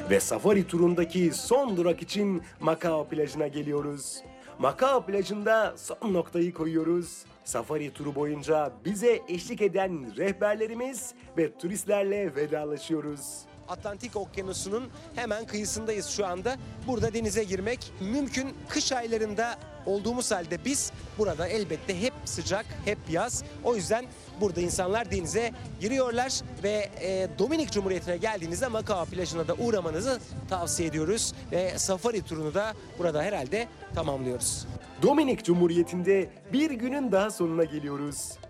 Ve safari turundaki son durak için Macao plajına geliyoruz. Macao plajında son noktayı koyuyoruz. Safari turu boyunca bize eşlik eden rehberlerimiz ve turistlerle vedalaşıyoruz. Atlantik Okyanusu'nun hemen kıyısındayız şu anda. Burada denize girmek mümkün. Kış aylarında olduğumuz halde biz burada elbette hep sıcak, hep yaz. O yüzden burada insanlar denize giriyorlar ve Dominik Cumhuriyeti'ne geldiğinizde Macao plajına da uğramanızı tavsiye ediyoruz. Ve safari turunu da burada herhalde tamamlıyoruz. Dominik Cumhuriyeti'nde bir günün daha sonuna geliyoruz.